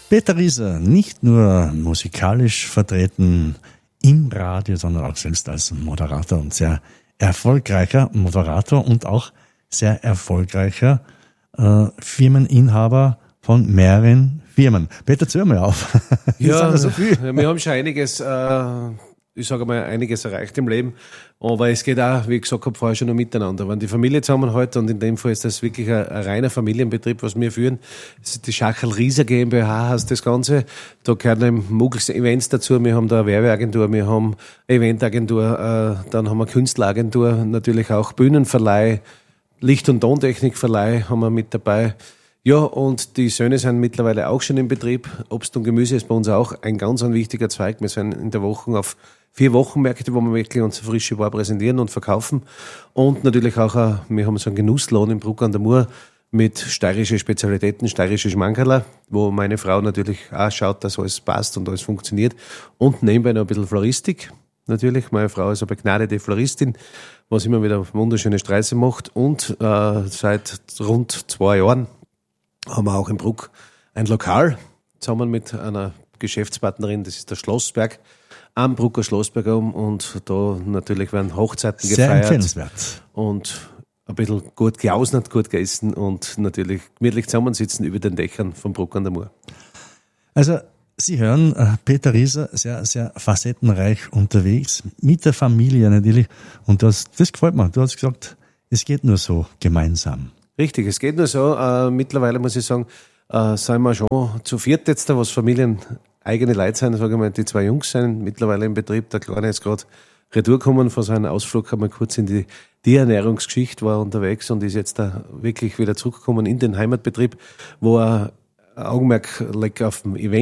Peter Rieser, nicht nur musikalisch vertreten im Radio, sondern auch selbst als Moderator und sehr erfolgreicher Moderator und auch sehr erfolgreicher Firmeninhaber von mehreren Firmen. Peter, zähl mal auf. Ja, so viel. Wir haben schon einiges, ich sage mal, einiges erreicht im Leben. Aber es geht auch, wie ich gesagt habe, vorher schon noch miteinander. Wenn die Familie zusammenhält, und in dem Fall ist das wirklich ein reiner Familienbetrieb, was wir führen. Das ist die Schachel Rieser GmbH heißt das Ganze. Da gehören eben Muggels Events dazu. Wir haben da eine Werbeagentur, wir haben eine Eventagentur, dann haben wir eine Künstleragentur, natürlich auch Bühnenverleih, Licht- und Tontechnikverleih haben wir mit dabei. Ja, und die Söhne sind mittlerweile auch schon im Betrieb. Obst und Gemüse ist bei uns auch ein ganz wichtiger Zweig. Wir sind in der Woche auf 4 Wochenmärkte, wo wir wirklich unsere frische Ware präsentieren und verkaufen. Und natürlich auch, wir haben so einen Genussladen in Bruck an der Mur mit steirische Spezialitäten, steirische Schmankerler, wo meine Frau natürlich auch schaut, dass alles passt und alles funktioniert. Und nebenbei noch ein bisschen Floristik. Natürlich, meine Frau ist eine begnadete Floristin, was immer wieder wunderschöne Sträuße macht. Und seit rund 2 Jahren haben wir auch in Bruck ein Lokal, zusammen mit einer Geschäftspartnerin, das ist der Schlossberg, am Brucker Schlossberg und da natürlich werden Hochzeiten sehr gefeiert. Empfehlenswert. Und ein bisschen gut geausnet, gut gegessen und natürlich gemütlich zusammensitzen über den Dächern von Bruck an der Mur. Also, Sie hören, Peter Rieser, sehr, sehr facettenreich unterwegs, mit der Familie natürlich. Und das gefällt mir. Du hast gesagt, es geht nur so gemeinsam. Richtig, es geht nur so. Mittlerweile muss ich sagen, sind wir schon zu viert jetzt da, was Familien eigene Leute sind, sage ich mal, die 2 Jungs sind mittlerweile im Betrieb. Der Kleine ist gerade retour gekommen von seinem Ausflug, haben wir kurz in die Tierernährungsgeschichte, war unterwegs und ist jetzt da wirklich wieder zurückgekommen in den Heimatbetrieb, wo er Augenmerk legt auf dem Event.